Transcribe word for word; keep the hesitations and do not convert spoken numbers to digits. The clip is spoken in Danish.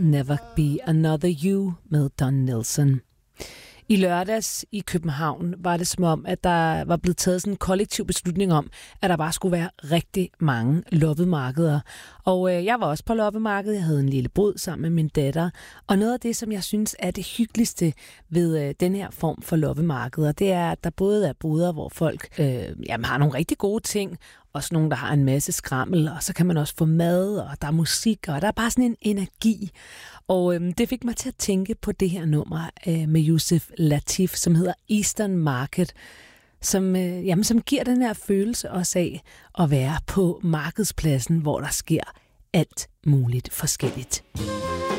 Never Be Another You med Don Nelson. I lørdags i København var det som om, at der var blevet taget sådan en kollektiv beslutning om, at der bare skulle være rigtig mange loppemarkeder. Og øh, jeg var også på loppemarkedet. Jeg havde en lille bod sammen med min datter. Og noget af det, som jeg synes er det hyggeligste ved øh, den her form for loppemarkeder, det er, at der både er boder, hvor folk øh, jamen, har nogle rigtig gode ting, også nogle, der har en masse skrammel, og så kan man også få mad, og der er musik, og der er bare sådan en energi. Og øhm, det fik mig til at tænke på det her nummer øh, med Yusef Lateef, som hedder Eastern Market, som, øh, jamen, som giver den her følelse også af at være på markedspladsen, hvor der sker alt muligt forskelligt.